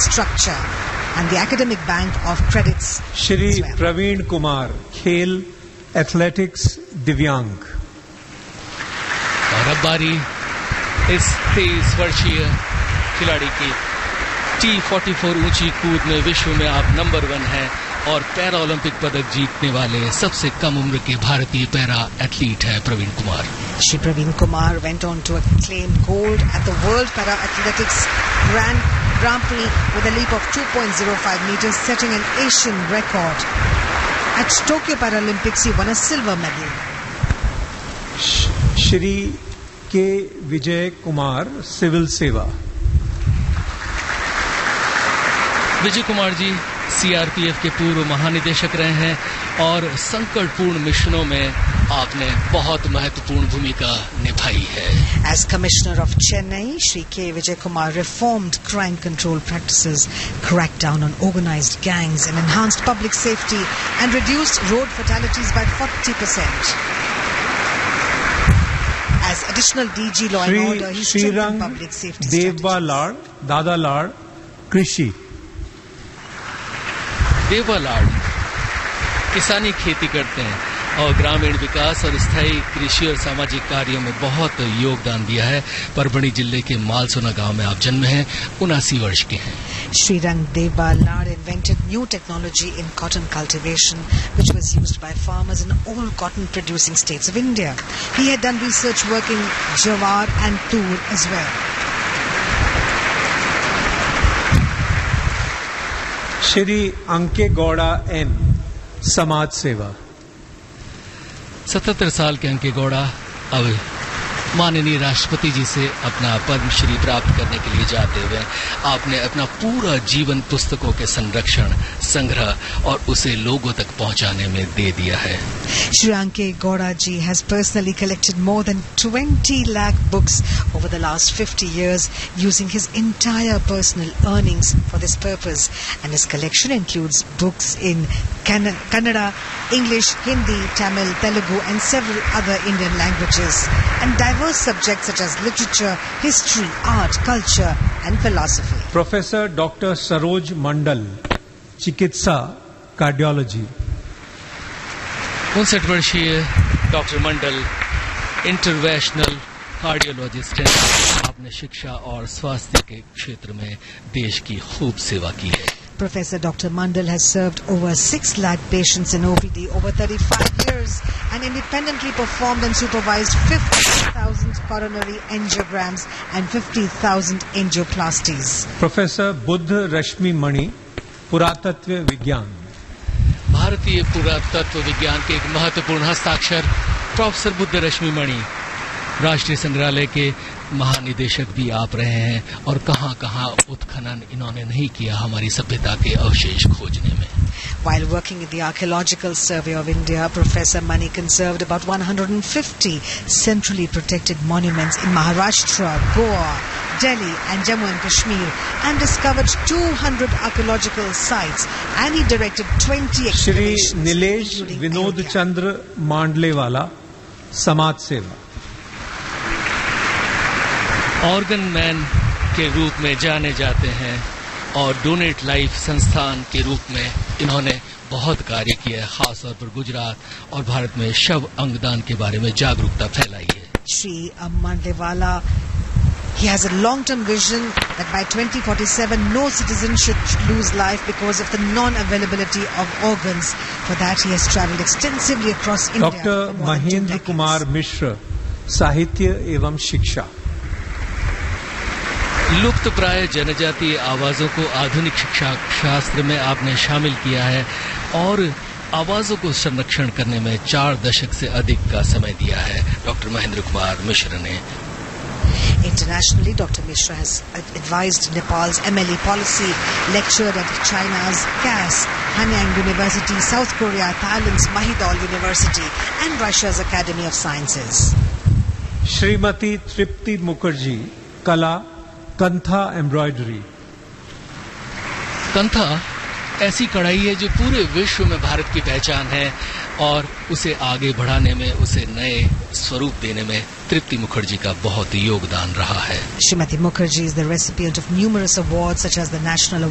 structure and the academic bank of credits. Shri Praveen Kumar, Khel Athletics Divyang. और अब बारी इस 23 वर्षीय खिलाड़ी की T44 ऊंची कूद में विश्व में आप नंबर 1 हैं और पैरा ओलंपिक पदक जीतने वाले सबसे कम उम्र के भारतीय पैरा एथलीट है Praveen Kumar. Shri Praveen Kumar went on to claim gold at the World Para Athletics Grand Prix with a leap of 2.05 meters, setting an Asian record. At Tokyo Paralympics, he won a silver medal. Shri K. Vijay Kumar, Civil Seva. Vijay Kumar ji CRPF के पूर्व महानिदेशक रहे हैं और संकटपूर्ण मिशनों में आपने बहुत महत्वपूर्ण भूमिका निभाई है. As Commissioner of Chennai, Shri K. Vijay Kumar reformed crime control practices, cracked down on organized gangs and enhanced public safety and reduced road fatalities by 40%. As additional DG Law and Order, he strengthened public safety strategies. Devba Lad, Dada Lad, Krishi. देवा लाड किसानी खेती करते हैं और ग्रामीण विकास और स्थायी कृषि और सामाजिक कार्यों में बहुत योगदान दिया है. परभणी जिले के मालसोना गांव में आप जन्मे हैं. 79 वर्ष के हैं. Srirang Deva Lad invented new technology in cotton cultivation, which was used by farmers in all cotton-producing states of India. He had done research work in Jawar and Tur as well. Shri अंके Gowda N, समाज सेवा. 77 साल के अंके गौड़ा अब माननीय राष्ट्रपति जी से अपना पद्मश्री प्राप्त करने के लिए जाते हुए आपने अपना पूरा जीवन पुस्तकों के संरक्षण, संग्रह और उसे लोगों तक पहुंचाने में दे दिया है. Shri Anke Gowda ji has personally collected more than 20 lakh books over the last 50 years using his entire personal earnings for this purpose, and his collection includes books in Kannada, English, Hindi, Tamil, Telugu and several other Indian languages, and diverse subjects such as literature, history, art, culture and philosophy. Professor Dr. Saroj Mandal, चिकित्सा, cardiology. 59 वर्षीय doctor मंडल interventional cardiologist हैं. आपने शिक्षा और स्वास्थ्य के क्षेत्र में देश की खूब सेवा की है. Professor Dr. Mandal has served over 6 lakh patients in OPD over 35 years and independently performed and supervised 50,000 coronary angiograms and 50,000 angioplasties. Professor Buddha Rashmi Mani, पुरातत्व विज्ञान. भारतीय पुरातत्व विज्ञान के एक महत्वपूर्ण हस्ताक्षर प्रोफेसर बुद्ध रश्मि मणि. राष्ट्रीय संग्रहालय के महानिदेशक भी आप रहे हैं और कहां-कहां उत्खनन इन्होंने नहीं किया हमारी सभ्यता के अवशेष खोजने में. While working at the Archaeological Survey of India, Professor Mani conserved about 150 centrally protected monuments in Maharashtra, Goa, Delhi and Jammu and Kashmir and discovered 200 archaeological sites, and he directed 20 excavations. Shri Nilesh Vinod Chandra Mandlewala, समाज सेवा. Organ man के रूप में जाने जाते हैं और donate life संस्थान के रूप में इन्होंने बहुत कार्य किया है. खासतौर पर गुजरात और भारत में शव अंगदान के बारे में जागरूकता फैलाई है. Shri Mandlewala, he has a long-term vision that by 2047 no citizen should lose life because of the non-availability of organs. For that he has travelled extensively across India. Dr. Mahendra Kumar Mishra, साहित्य एवं शिक्षा. लुप्त प्राय जनजातीय आवाजों को आधुनिक शिक्षा शास्त्र में आपने शामिल किया है और आवाजों को संरक्षण करने में 4 दशक से अधिक का समय दिया है डॉक्टर महेंद्र कुमार मिश्र ने. Internationally, Dr. Mishra has advised Nepal's MLE policy, lectured at China's CAS, Hanyang University, South Korea, Thailand's Mahidol University, and Russia's Academy of Sciences. Shrimati Tripti Mukherjee, Kala, kantha embroidery. Kantha ऐसी कढ़ाई है जो पूरे विश्व में भारत की पहचान है और उसे आगे बढ़ाने में, उसे नए स्वरूप देने में तृप्ति मुखर्जी का बहुत योगदान रहा है. Shrimati Mukherjee is the recipient of numerous awards such as the National